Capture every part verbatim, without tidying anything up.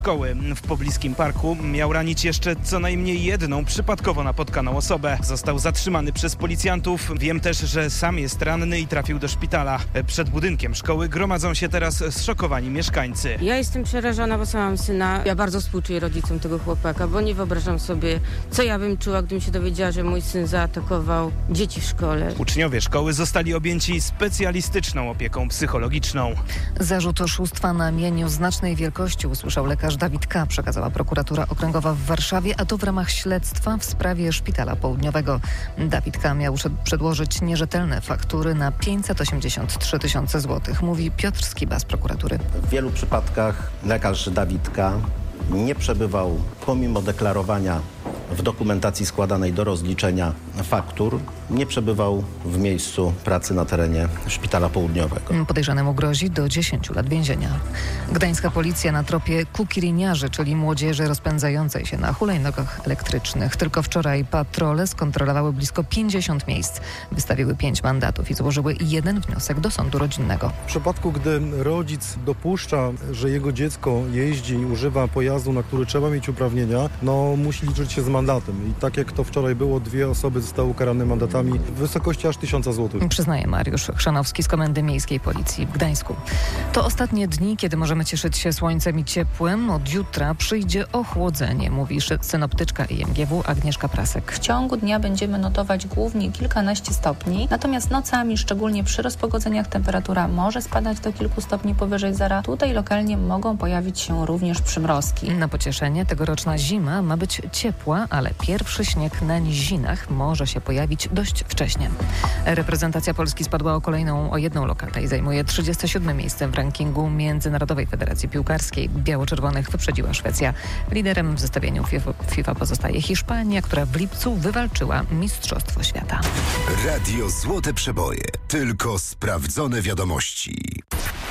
Szkoły w pobliskim parku miał ranić jeszcze co najmniej jedną przypadkowo napotkaną osobę. Został zatrzymany przez policjantów. Wiem też, że sam jest ranny i trafił do szpitala. Przed budynkiem szkoły gromadzą się teraz zszokowani mieszkańcy. Ja jestem przerażona, bo sama mam syna. Ja bardzo współczuję rodzicom tego chłopaka, bo nie wyobrażam sobie, co ja bym czuła, gdybym się dowiedziała, że mój syn zaatakował dzieci w szkole. Uczniowie szkoły zostali objęci specjalistyczną opieką psychologiczną. Zarzut oszustwa na mieniu znacznej wielkości usłyszał lekarz Dawid K., przekazała prokuratura okręgowa w Warszawie, a to w ramach śledztwa w sprawie Szpitala Południowego. Dawid K. miał przedłożyć nierzetelne faktury na pięćset osiemdziesiąt trzy tysiące złotych, mówi Piotr Skiba z prokuratury. W wielu przypadkach lekarz Dawid K. nie przebywał, pomimo deklarowania w dokumentacji składanej do rozliczenia faktur, nie przebywał w miejscu pracy na terenie Szpitala Południowego. Podejrzanemu grozi do dziesięciu lat więzienia. Gdańska policja na tropie kukiriniarzy, czyli młodzieży rozpędzającej się na hulajnogach elektrycznych. Tylko wczoraj patrole skontrolowały blisko pięćdziesiąt miejsc. Wystawiły pięć mandatów i złożyły jeden wniosek do sądu rodzinnego. W przypadku, gdy rodzic dopuszcza, że jego dziecko jeździ i używa pojazdu, na który trzeba mieć uprawnienia, no musi liczyć się z mandatem. I tak jak to wczoraj było, dwie osoby zostały ukarane mandatami w wysokości aż tysiąca złotych. Przyznaje Mariusz Chrzanowski z Komendy Miejskiej Policji w Gdańsku. To ostatnie dni, kiedy możemy cieszyć się słońcem i ciepłem. Od jutra przyjdzie ochłodzenie, mówi synoptyczka I M G W Agnieszka Prasek. W ciągu dnia będziemy notować głównie kilkanaście stopni, natomiast nocami, szczególnie przy rozpogodzeniach, temperatura może spadać do kilku stopni powyżej zera. Tutaj lokalnie mogą pojawić się również przymrozki. Na pocieszenie tegoroczna zima ma być ciepła, ale pierwszy śnieg na nizinach może się pojawić dość wcześnie. Reprezentacja Polski spadła o kolejną, o jedną lokatę i zajmuje trzydzieste siódme miejsce w rankingu Międzynarodowej Federacji Piłkarskiej. Biało-czerwonych wyprzedziła Szwecja. Liderem w zestawieniu FIFA, FIFA pozostaje Hiszpania, która w lipcu wywalczyła Mistrzostwo Świata. Radio Złote Przeboje. Tylko sprawdzone wiadomości.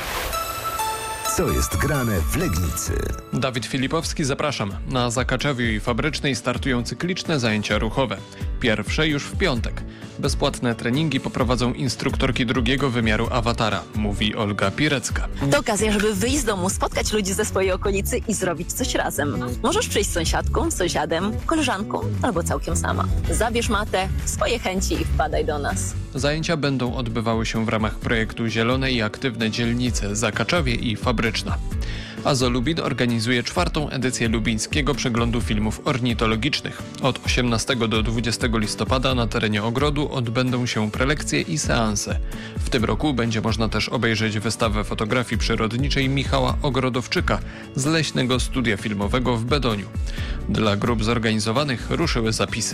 Co jest grane w Legnicy? Dawid Filipowski, zapraszam. Na Zakaczewiu i Fabrycznej startują cykliczne zajęcia ruchowe. Pierwsze już w piątek. Bezpłatne treningi poprowadzą instruktorki drugiego wymiaru awatara, mówi Olga Pirecka. To okazja, żeby wyjść z domu, spotkać ludzi ze swojej okolicy i zrobić coś razem. Możesz przyjść z sąsiadką, sąsiadem, koleżanką albo całkiem sama. Zabierz matę, swoje chęci i wpadaj do nas. Zajęcia będą odbywały się w ramach projektu Zielone i Aktywne Dzielnice Zakaczewie i Fabryczna. Azo Lubin organizuje czwartą edycję lubińskiego przeglądu filmów ornitologicznych. Od osiemnastego do dwudziestego listopada na terenie ogrodu odbędą się prelekcje i seanse. W tym roku będzie można też obejrzeć wystawę fotografii przyrodniczej Michała Ogrodowczyka z Leśnego Studia Filmowego w Bedoniu. Dla grup zorganizowanych ruszyły zapisy.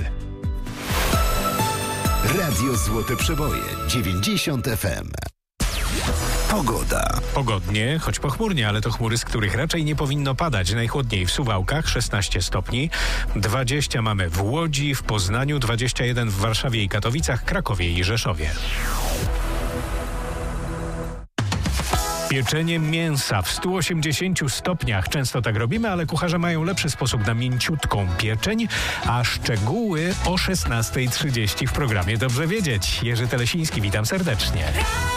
Radio Złote Przeboje dziewięćdziesiąt F M. Pogoda. Pogodnie, choć pochmurnie, ale to chmury, z których raczej nie powinno padać. Najchłodniej w Suwałkach szesnaście stopni, dwadzieścia mamy w Łodzi, w Poznaniu, dwadzieścia jeden w Warszawie i Katowicach, Krakowie i Rzeszowie. Pieczenie mięsa w stu osiemdziesięciu stopniach. Często tak robimy, ale kucharze mają lepszy sposób na mięciutką pieczeń, a szczegóły o szesnasta trzydzieści w programie Dobrze Wiedzieć. Jerzy Telesiński, witam serdecznie.